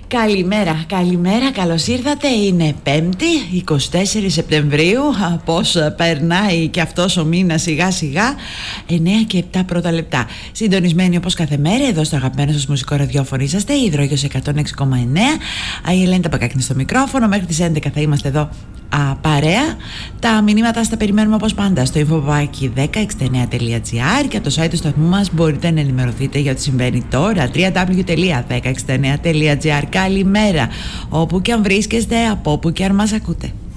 Καλημέρα, καλημέρα, καλώς ήρθατε. Είναι 5η, 24 Σεπτεμβρίου. Πώς περνάει και αυτός ο μήνας σιγά σιγά. 9 και 7 πρώτα λεπτά. Συντονισμένοι όπως κάθε μέρα εδώ στο αγαπημένο σας μουσικό ραδιόφωνο είσαστε, η Υδρόγειος 106,9. Η Ελένη Ταπακάκνη στο μικρόφωνο. Μέχρι τις 11 θα είμαστε εδώ παρέα. Τα μηνύματα στα περιμένουμε όπως πάντα στο info1069.gr και από το site του σταθμού μας μπορείτε να ενημερωθείτε για ό,τι συμβαίνει τώρα. www.1069.gr. Καλημέρα όπου και αν βρίσκεστε, από όπου και αν μας ακούτε.